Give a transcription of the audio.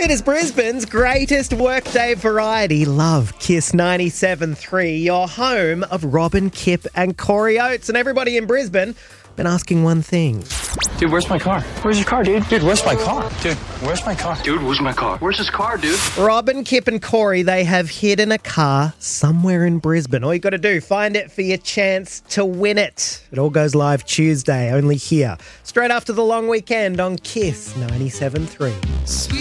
It is Brisbane's greatest workday variety. Love Kiss 97.3, your home of Robin, Kip and Corey Oates. And everybody in Brisbane been asking one thing. Dude, where's my car? Where's your car, dude? Dude, where's my car? Dude, where's my car? Dude, where's my car? Where's his car, dude? Robin, Kip and Corey, they have hidden a car somewhere in Brisbane. All you got to do, find it for your chance to win it. It all goes live Tuesday, only here. Straight after the long weekend on Kiss 97.3.